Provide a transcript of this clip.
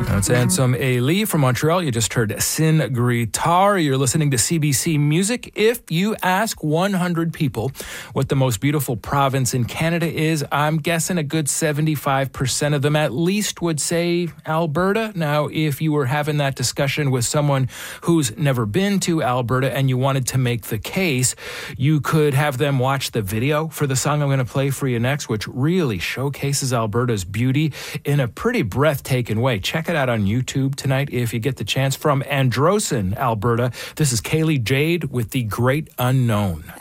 That's Ansem Lee from Montreal. You just heard Sin Gritar. You're listening to CBC Music. If you ask 100 people what the most beautiful province in Canada is, I'm guessing a good 75% of them at least would say Alberta. Now, if you were having that discussion with someone who's never been to Alberta and you wanted to make the case, you could have them watch the video for the song I'm going to play for you next, which really showcases Alberta's beauty in a pretty breathtaking way. Check it out on YouTube tonight if you get the chance. From Androsin, Alberta, this is Kaylee Jade with The Great Unknown.